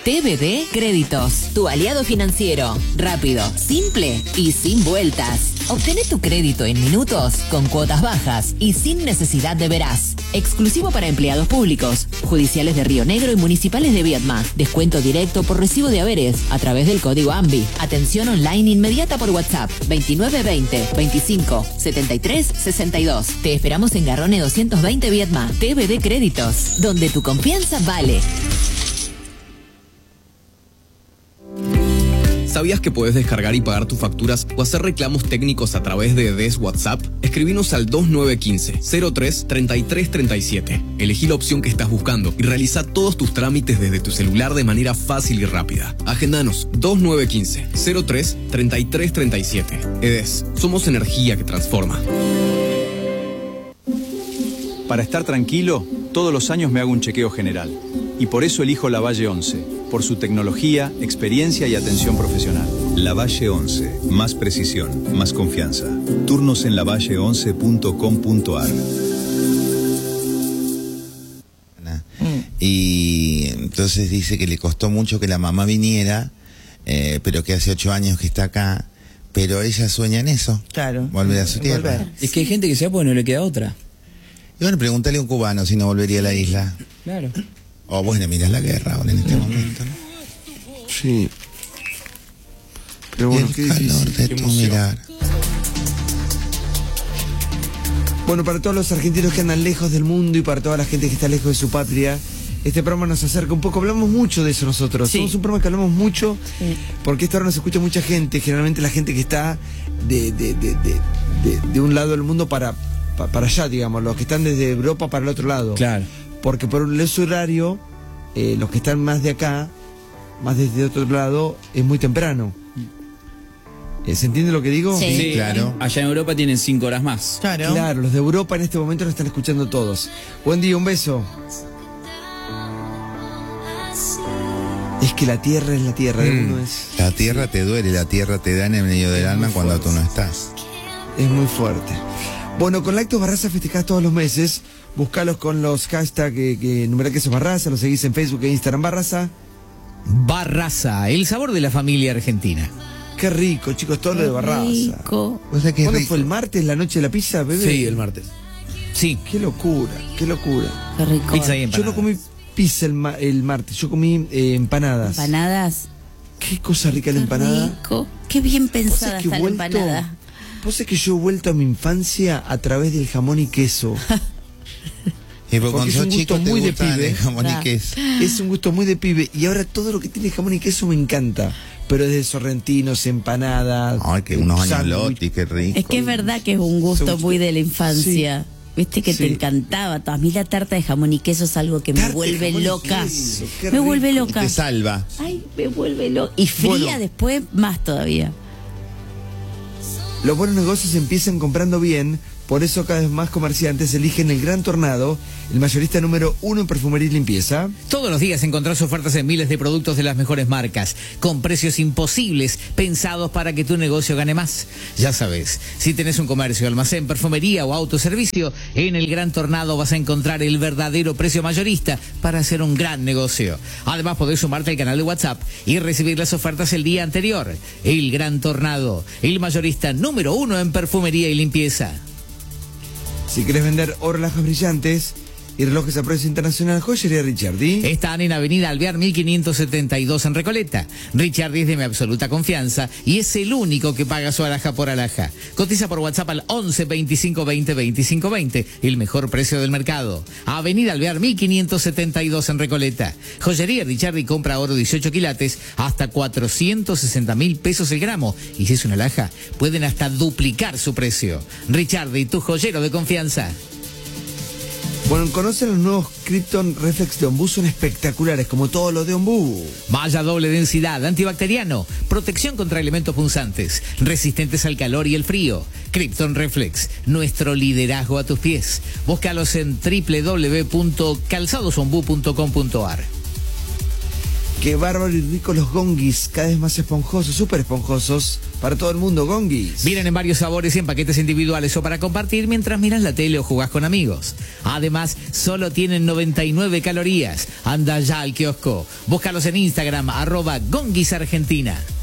TBD Créditos, tu aliado financiero. Rápido, simple y sin vueltas. Obtené tu crédito en minutos, con cuotas bajas y sin necesidad de veraz. Exclusivo para empleados públicos, judiciales de Río Negro y municipales de Viedma. Descuento directo por recibo de haberes a través del código AMBI. Atención online inmediata por WhatsApp 2920 25 73 62. Te esperamos en Garrone 220 Viedma. TBD Créditos, donde tu confianza vale. ¿Sabías que puedes descargar y pagar tus facturas o hacer reclamos técnicos a través de DES WhatsApp? Escribinos al 2915-03-3337. Elegí la opción que estás buscando y realiza todos tus trámites desde tu celular de manera fácil y rápida. Agendanos 2915-03-3337. EDES, somos energía que transforma. Para estar tranquilo, todos los años me hago un chequeo general. Y por eso elijo Lavalle 11, por su tecnología, experiencia y atención profesional. Lavalle 11, más precisión, más confianza. Turnos en lavalle11.com.ar. Y entonces dice que le costó mucho que la mamá viniera, pero que hace 8 años que está acá, pero ella sueña en eso. Claro. Volver a su tierra. Es que hay gente que se va porque no le queda otra. Y bueno, pregúntale a un cubano si no volvería a la isla. Claro. O bueno, mirá la guerra ahora en este momento, ¿no? Sí. Pero bueno, qué difícil. De tu mirar. Bueno, para todos los argentinos que andan lejos del mundo y para toda la gente que está lejos de su patria, este programa nos acerca un poco. Hablamos mucho de eso nosotros. Sí. Somos un programa que hablamos mucho porque esta hora nos escucha mucha gente, generalmente la gente que está de un lado del mundo para allá, digamos, los que están desde Europa para el otro lado. Claro. Porque por el uso horario, los que están más de acá, más desde otro lado, es muy temprano. ¿Se entiende lo que digo? Sí, claro. Allá en Europa tienen 5 horas más. Claro. Claro, los de Europa en este momento nos están escuchando todos. Buen día, un beso. Es que la tierra es la tierra. Uno es... La tierra te duele, la tierra te da en el medio del alma cuando tú no estás. Es muy fuerte. Bueno, con Lácteos Barraza festejás todos los meses. Buscalos con los hashtags numeral queso Barraza. Los seguís en Facebook e Instagram Barraza. Barraza, el sabor de la familia argentina. Qué rico, chicos, todo lo de Barraza. Rico. O sea que ¿Cuándo fue el martes, la noche de la pizza, bebé? Sí, el martes. Sí. Qué locura, qué locura. Qué rico. Pizza y Yo empanadas. no comí pizza el martes, yo comí empanadas. Empanadas. Qué cosa rica la Qué empanada. rico. Qué bien pensada ¿Vos sabés que está la empanada. Vos sabés que yo he vuelto a mi infancia a través del jamón y queso. Y porque Porque es un gusto muy de pibe. Jamón y queso. Es un gusto muy de pibe. Y ahora todo lo que tiene jamón y queso me encanta. Pero desde sorrentinos, empanadas. Ay, que unos años sándwich. lotti, qué rico. Es que es verdad que es un gusto Sándwich. muy de la infancia. Viste que te Sí. encantaba. A mí la tarta de jamón y queso es algo que me Tarta de vuelve jamón y loca. queso, qué Me vuelve rico. loca. Te salva. Ay, me vuelve loca. Y fría Bueno. después, más todavía. Los buenos negocios empiezan comprando bien. Por eso cada vez más comerciantes eligen el Gran Tornado, el mayorista número 1 en perfumería y limpieza. Todos los días encontrás ofertas en miles de productos de las mejores marcas, con precios imposibles, pensados para que tu negocio gane más. Ya sabes, si tenés un comercio, almacén, perfumería o autoservicio, en el Gran Tornado vas a encontrar el verdadero precio mayorista para hacer un gran negocio. Además podés sumarte al canal de WhatsApp y recibir las ofertas el día anterior. El Gran Tornado, el mayorista número 1 en perfumería y limpieza. Si querés vender oro, lajas brillantes y relojes a precio internacional, Joyería Richardi. Están en Avenida Alvear 1572 en Recoleta. Richardi es de mi absoluta confianza y es el único que paga su alhaja por alhaja. Cotiza por WhatsApp al 11 25 20 25 20, el mejor precio del mercado. Avenida Alvear 1572 en Recoleta. Joyería Richardi compra oro 18 quilates hasta 460.000 pesos el gramo. Y si es una alhaja, pueden hasta duplicar su precio. Richardi, tu joyero de confianza. Bueno, conocen los nuevos Krypton Reflex de Ombú, son espectaculares, como todos los de Ombú. Malla doble densidad, antibacteriano, protección contra elementos punzantes, resistentes al calor y el frío. Krypton Reflex, nuestro liderazgo a tus pies. Búscalos en www.calzadosombú.com.ar. Qué bárbaro y rico los gongis, cada vez más esponjosos, súper esponjosos, para todo el mundo, gongis. Vienen en varios sabores y en paquetes individuales o para compartir mientras miras la tele o jugás con amigos. Además, solo tienen 99 calorías. Anda ya al kiosco. Búscalos en Instagram, @gonguisargentina.